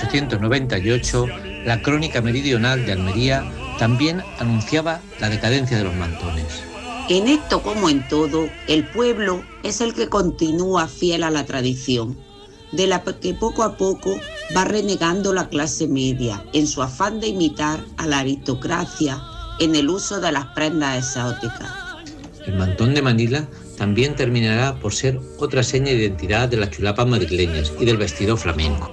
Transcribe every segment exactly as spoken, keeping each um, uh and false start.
ochocientos noventa y ocho, la Crónica Meridional de Almería también anunciaba la decadencia de los mantones. En esto, como en todo, el pueblo es el que continúa fiel a la tradición, de la que poco a poco va renegando la clase media en su afán de imitar a la aristocracia en el uso de las prendas exóticas. El mantón de Manila también terminará por ser otra seña de identidad de las chulapas madrileñas y del vestido flamenco.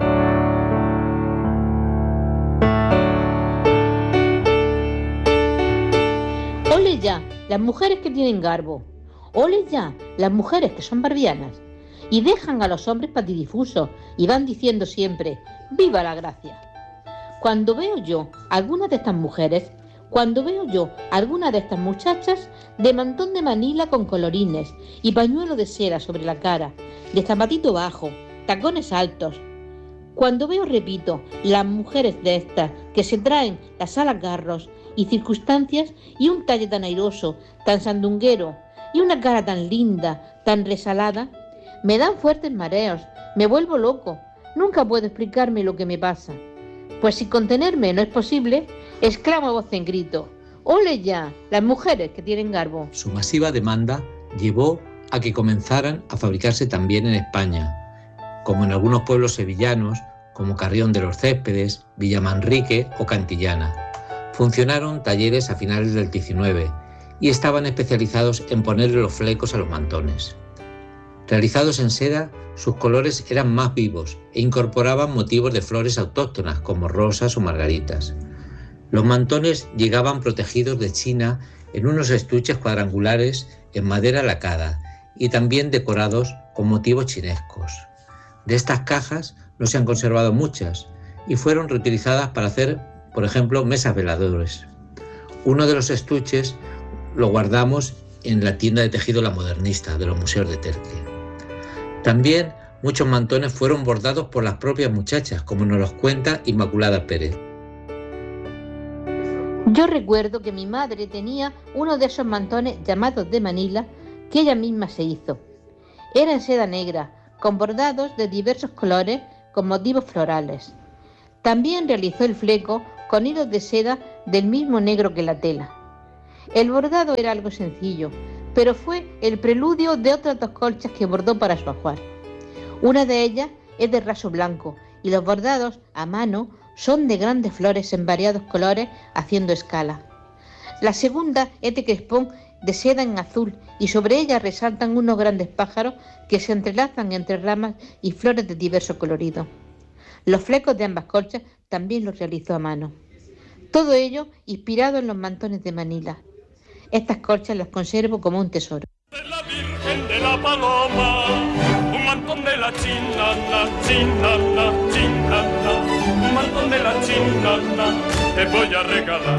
¡Ole ya las mujeres que tienen garbo! ¡Ole ya las mujeres que son barbianas! Y dejan a los hombres patidifusos y van diciendo siempre ¡viva la gracia! Cuando veo yo a alguna de estas mujeres, cuando veo yo a alguna de estas muchachas de mantón de Manila con colorines y pañuelo de seda sobre la cara, de zapatito bajo, tacones altos, cuando veo, repito, las mujeres de estas que se traen las alas garros y circunstancias y un talle tan airoso, tan sandunguero y una cara tan linda, tan resalada, me dan fuertes mareos, me vuelvo loco, nunca puedo explicarme lo que me pasa. Pues si contenerme no es posible, exclamo a voz en grito, ¡ole ya, las mujeres que tienen garbo! Su masiva demanda llevó a que comenzaran a fabricarse también en España, como en algunos pueblos sevillanos, como Carrión de los Céspedes, Villamanrique o Cantillana. Funcionaron talleres a finales del diecinueve y estaban especializados en ponerle los flecos a los mantones. Realizados en seda, sus colores eran más vivos e incorporaban motivos de flores autóctonas como rosas o margaritas. Los mantones llegaban protegidos de China en unos estuches cuadrangulares en madera lacada y también decorados con motivos chinescos. De estas cajas no se han conservado muchas y fueron reutilizadas para hacer, por ejemplo, mesas veladores. Uno de los estuches lo guardamos en la tienda de tejido La Modernista de los museos de Terque. También muchos mantones fueron bordados por las propias muchachas, como nos los cuenta Inmaculada Pérez. Yo recuerdo que mi madre tenía uno de esos mantones llamados de Manila que ella misma se hizo. Era en seda negra, con bordados de diversos colores con motivos florales. También realizó el fleco con hilos de seda del mismo negro que la tela. El bordado era algo sencillo, pero fue el preludio de otras dos colchas que bordó para su ajuar. Una de ellas es de raso blanco y los bordados a mano son de grandes flores en variados colores haciendo escala. La segunda es de crespón de seda en azul y sobre ella resaltan unos grandes pájaros que se entrelazan entre ramas y flores de diverso colorido. Los flecos de ambas colchas también los realizó a mano. Todo ello inspirado en los mantones de Manila. Estas colchas las conservo como un tesoro. La Virgen de la Paloma, un mantón de la chinana, chinana, chinana, un mantón de la chinana, te voy a regalar.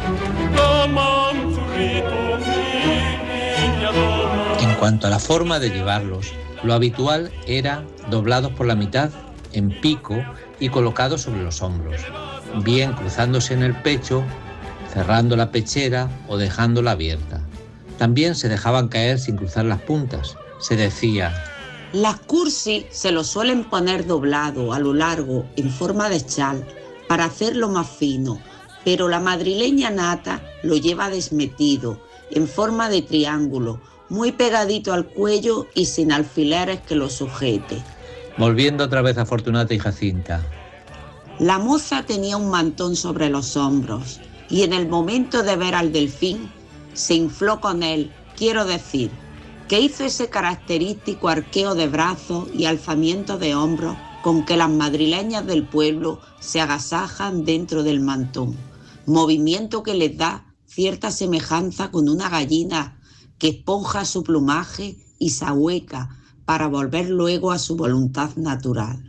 Toma un churrito, mi niña, toma. En cuanto a la forma de llevarlos, lo habitual era doblados por la mitad en pico y colocados sobre los hombros, bien cruzándose en el pecho, cerrando la pechera o dejándola abierta. También se dejaban caer sin cruzar las puntas. Se decía: las cursis se lo suelen poner doblado a lo largo en forma de chal para hacerlo más fino, pero la madrileña nata lo lleva desmetido, en forma de triángulo, muy pegadito al cuello y sin alfileres que lo sujete. Volviendo otra vez a Fortunata y Jacinta. La moza tenía un mantón sobre los hombros y en el momento de ver al delfín se infló con él, quiero decir, que hizo ese característico arqueo de brazos y alzamiento de hombros con que las madrileñas del pueblo se agasajan dentro del mantón, movimiento que les da cierta semejanza con una gallina que esponja su plumaje y se ahueca para volver luego a su voluntad natural.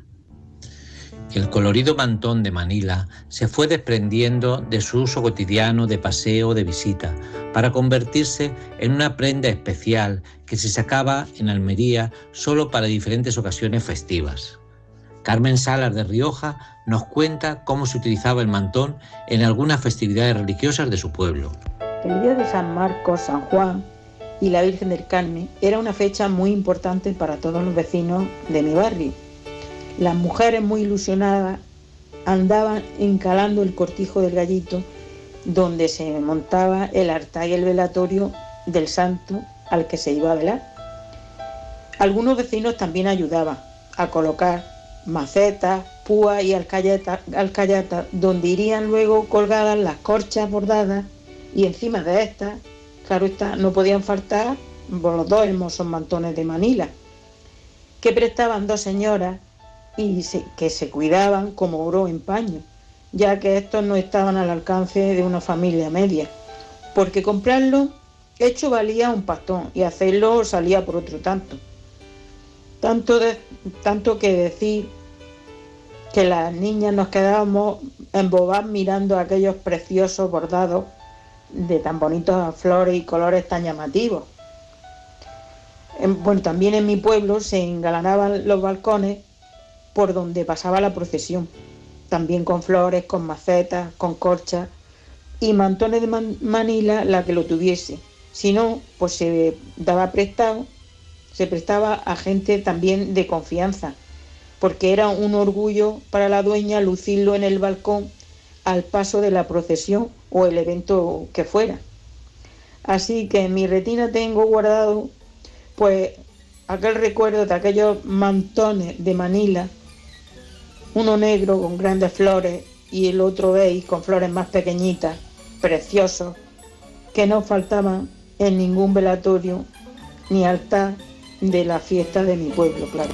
El colorido mantón de Manila se fue desprendiendo de su uso cotidiano de paseo o de visita para convertirse en una prenda especial que se sacaba en Almería solo para diferentes ocasiones festivas. Carmen Salas de Rioja nos cuenta cómo se utilizaba el mantón en algunas festividades religiosas de su pueblo. El día de San Marcos, San Juan y la Virgen del Carmen era una fecha muy importante para todos los vecinos de mi barrio. Las mujeres muy ilusionadas andaban encalando el cortijo del Gallito, donde se montaba el altar y el velatorio del santo al que se iba a velar. Algunos vecinos también ayudaban a colocar macetas, púas y alcayatas, alcayatas, donde irían luego colgadas las corchas bordadas, y encima de estas, claro está, no podían faltar los dos hermosos mantones de Manila, que prestaban dos señoras y se, que se cuidaban como oro en paño, ya que estos no estaban al alcance de una familia media, porque comprarlo hecho valía un pastón y hacerlo salía por otro tanto. Tanto, de, tanto que decir que las niñas nos quedábamos embobadas mirando aquellos preciosos bordados de tan bonitas flores y colores tan llamativos. En, bueno, también en mi pueblo se engalanaban los balcones por donde pasaba la procesión, también con flores, con macetas, con corchas y mantones de man- Manila la que lo tuviese. Si no, pues se daba prestado, se prestaba a gente también de confianza, porque era un orgullo para la dueña lucirlo en el balcón al paso de la procesión o el evento que fuera. Así que en mi retina tengo guardado pues aquel recuerdo de aquellos mantones de Manila, uno negro con grandes flores y el otro beige con flores más pequeñitas, preciosos, que no faltaban en ningún velatorio ni altar de la fiesta de mi pueblo, claro.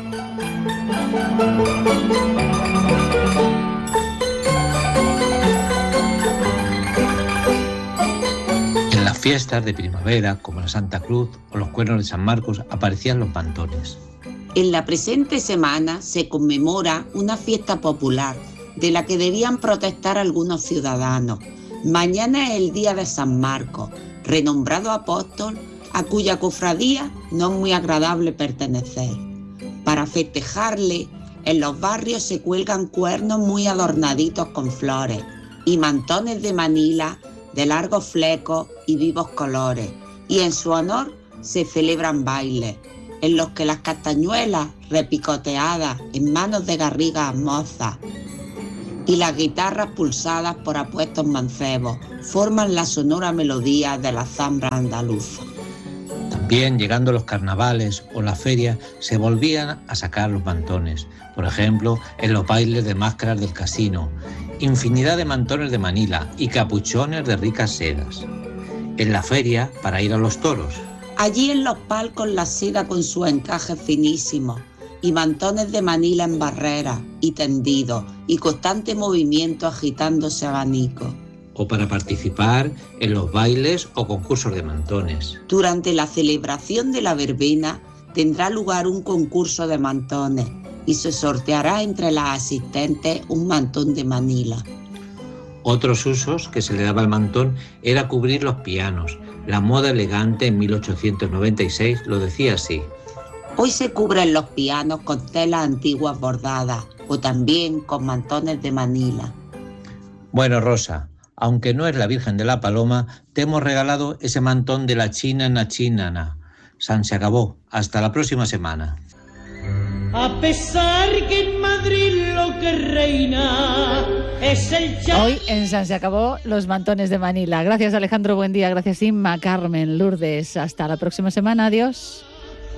En las fiestas de primavera, como la Santa Cruz o los Cuernos de San Marcos, aparecían los mantones. En la presente semana se conmemora una fiesta popular de la que debían protestar algunos ciudadanos. Mañana es el día de San Marcos, renombrado apóstol, a cuya cofradía no es muy agradable pertenecer. Para festejarle, en los barrios se cuelgan cuernos muy adornaditos con flores y mantones de Manila de largos flecos y vivos colores, y en su honor se celebran bailes, en los que las castañuelas repicoteadas en manos de garrigas mozas y las guitarras pulsadas por apuestos mancebos forman la sonora melodía de la zambra andaluza. También, llegando los carnavales o las ferias, se volvían a sacar los mantones. Por ejemplo, en los bailes de máscaras del casino, infinidad de mantones de Manila y capuchones de ricas sedas. En la feria, para ir a los toros. Allí en los palcos la seda con sus encajes finísimos y mantones de Manila en barreras y tendidos y constante movimiento agitándose abanico. O para participar en los bailes o concursos de mantones. Durante la celebración de la verbena tendrá lugar un concurso de mantones y se sorteará entre las asistentes un mantón de Manila. Otros usos que se le daba al mantón era cubrir los pianos. La moda elegante en mil ochocientos noventa y seis lo decía así. Hoy se cubren los pianos con telas antiguas bordadas o también con mantones de Manila. Bueno, Rosa, aunque no es la Virgen de la Paloma, te hemos regalado ese mantón de la Chinana Chinana. San se acabó. Hasta la próxima semana. A pesar que en Madrid lo que reina es el cha... Hoy en San se acabó los mantones de Manila. Gracias, Alejandro, buen día. Gracias, Inma, Carmen, Lourdes. Hasta la próxima semana. Adiós.